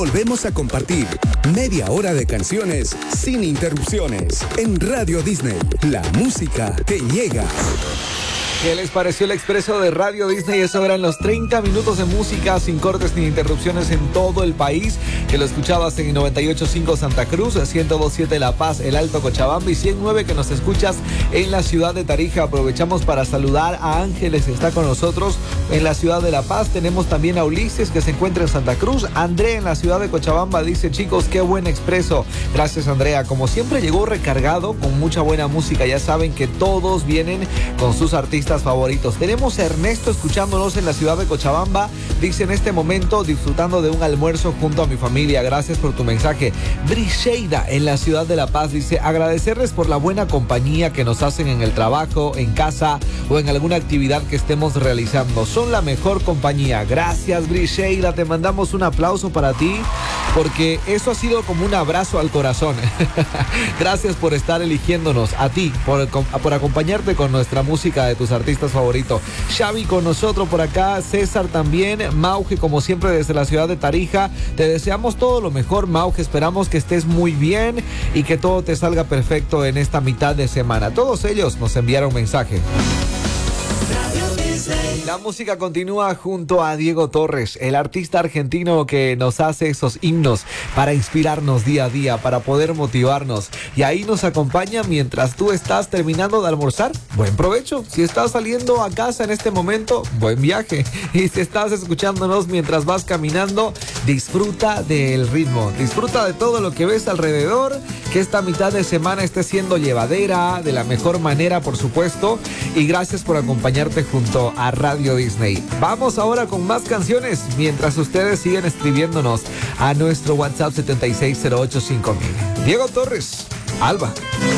Volvemos a compartir media hora de canciones sin interrupciones en Radio Disney, la música que llega. ¿Qué les pareció el expreso de Radio Disney? Eso eran los 30 minutos de música sin cortes ni interrupciones en todo el país, que lo escuchabas en 98.5 Santa Cruz, 102.7 La Paz, El Alto Cochabamba y 109 que nos escuchas en la ciudad de Tarija. Aprovechamos para saludar a Ángeles, está con nosotros en la ciudad de La Paz. Tenemos también a Ulises, que se encuentra en Santa Cruz. Andrea en la ciudad de Cochabamba dice: chicos, qué buen expreso. Gracias, Andrea. Como siempre, llegó recargado con mucha buena música. Ya saben que todos vienen con sus artistas favoritos. Tenemos a Ernesto escuchándonos en la ciudad de Cochabamba. Dice: en este momento disfrutando de un almuerzo junto a mi familia. Gracias por tu mensaje. Briseida en la ciudad de La Paz dice: agradecerles por la buena compañía que nos hacen en el trabajo, en casa o en alguna actividad que estemos realizando. Son la mejor compañía. Gracias, Briseida. Te mandamos un aplauso para ti, porque eso ha sido como un abrazo al corazón. Gracias por estar eligiéndonos, a ti, por acompañarte con nuestra música de tus artistas favoritos. Xavi con nosotros por acá, César también, Mauge como siempre desde la ciudad de Tarija. Te deseamos todo lo mejor, Mauge. Esperamos que estés muy bien y que todo te salga perfecto en esta mitad de semana. Todos ellos nos enviaron mensaje. La música continúa junto a Diego Torres, el artista argentino que nos hace esos himnos para inspirarnos día a día, para poder motivarnos. Y ahí nos acompaña mientras tú estás terminando de almorzar. Buen provecho. Si estás saliendo a casa en este momento, buen viaje. Y si estás escuchándonos mientras vas caminando, disfruta del ritmo. Disfruta de todo lo que ves alrededor. Que esta mitad de semana esté siendo llevadera, de la mejor manera, por supuesto. Y gracias por acompañarte junto a Radio Disney. Vamos ahora con más canciones mientras ustedes siguen escribiéndonos a nuestro WhatsApp 76085000. Diego Torres, Alba.